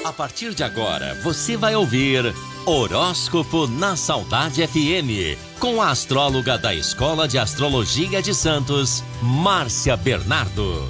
A partir de agora, você vai ouvir Horóscopo na Saudade FM, com a astróloga da Escola de Astrologia de Santos, Márcia Bernardo.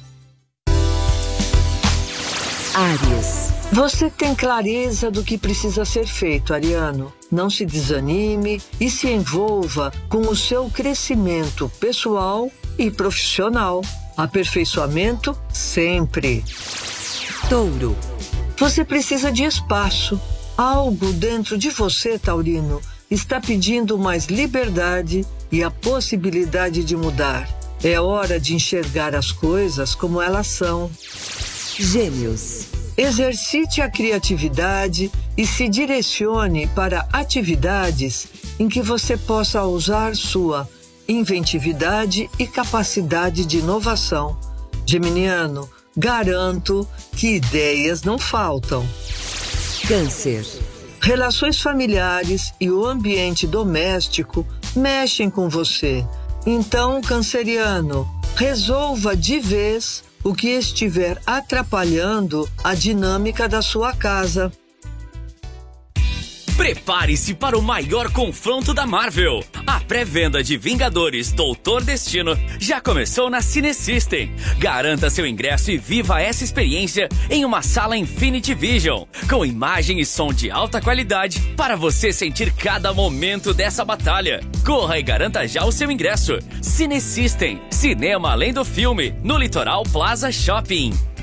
Áries. Você tem clareza do que precisa ser feito, ariano. Não se desanime e se envolva com o seu crescimento pessoal e profissional. Aperfeiçoamento sempre. Touro. Você precisa de espaço. Algo dentro de você, taurino, está pedindo mais liberdade e a possibilidade de mudar. É hora de enxergar as coisas como elas são. Gêmeos. Exercite a criatividade e se direcione para atividades em que você possa usar sua inventividade e capacidade de inovação. Geminiano, garanto que ideias não faltam. Câncer. Relações familiares e o ambiente doméstico mexem com você. Então, canceriano, resolva de vez o que estiver atrapalhando a dinâmica da sua casa. Prepare-se para o maior confronto da Marvel. A pré-venda de Vingadores Doutor Destino já começou na Cinesystem. Garanta seu ingresso e viva essa experiência em uma sala Infinity Vision, com imagem e som de alta qualidade para você sentir cada momento dessa batalha. Corra e garanta já o seu ingresso. Cinesystem, cinema além do filme, no Litoral Plaza Shopping.